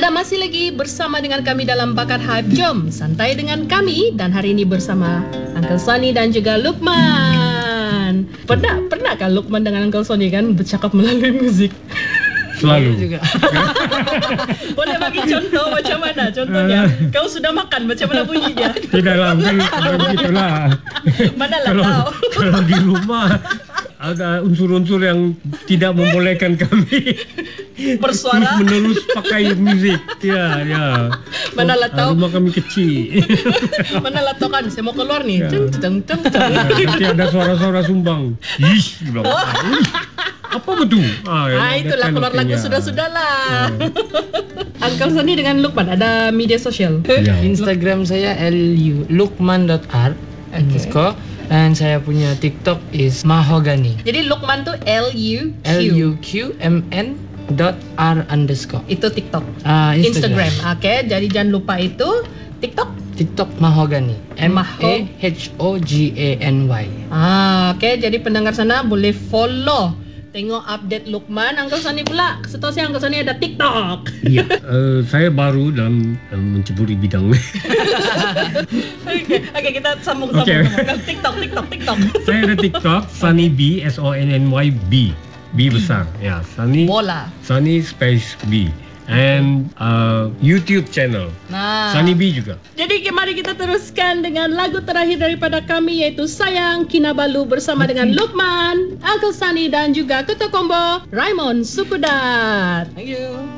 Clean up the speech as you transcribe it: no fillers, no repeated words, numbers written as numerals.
Anda masih lagi bersama dengan kami dalam Bakat Hype. Jom santai dengan kami. Dan hari ini bersama Uncle Sony dan juga Lukman. Pernahkah Lukman dengan Uncle Sony kan bercakap melalui muzik? Selalu juga. Boleh bagi contoh macam mana? Contohnya, kau sudah makan macam mana bunyinya? Tidaklah, begitulah. Manalah tahu. Kalau di rumah ada unsur-unsur yang tidak membolehkan kami bersuara menerus pakai muzik. Ya. Manalah tahu. Rumah kami kecil. Manalah tahu kan, saya mau keluar nih. Ya. Ceng. Nanti ada suara-suara sumbang. Ish, bilang. Apa betul? Itulah keluar lagu sudah-sudahlah. Uncle Sony dengan Lukman ada media sosial. Ya. Instagram saya lukman.art underscore dan saya punya TikTok is mahogany. Jadi Lukman tuh LUQMN.R underscore. Itu TikTok. Instagram. Oke, jadi jangan lupa itu TikTok mahogany. MAHOGANY. Oke, jadi pendengar sana boleh follow. Tengok update Lukman. Uncle Sony pula, setahu saya Uncle Sony ada TikTok. Ya, saya baru dalam menceburi bidang. Oke, kita sambung. TikTok. Saya ada TikTok, Sunny B, SONNY B. B besar. Ya, Sunny. Bola. Sunny space B. And YouTube channel. Sunny B juga. Jadi mari kita teruskan dengan lagu terakhir daripada kami, yaitu Sayang Kinabalu bersama dengan Lukman, Uncle Sony dan juga Ketua Combo Raymond Sukudat. Thank you.